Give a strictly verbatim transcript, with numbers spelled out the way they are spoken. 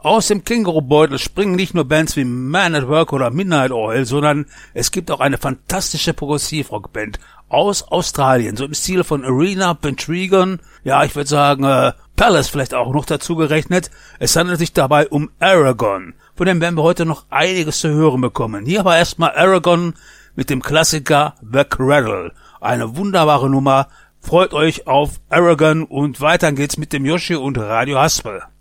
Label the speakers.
Speaker 1: Aus dem Kängurubeutel springen nicht nur Bands wie Man at Work oder Midnight Oil, sondern es gibt auch eine fantastische Progressivrockband aus Australien, so im Stil von Arena, Pendragon, ja, ich würde sagen, äh, Palace vielleicht auch noch dazu gerechnet. Es handelt sich dabei um Aragon. Von dem werden wir heute noch einiges zu hören bekommen. Hier aber erstmal Aragon mit dem Klassiker The Cradle. Eine wunderbare Nummer. Freut euch auf Aragon und weiter geht's mit dem Yoshi und Radio Haspel.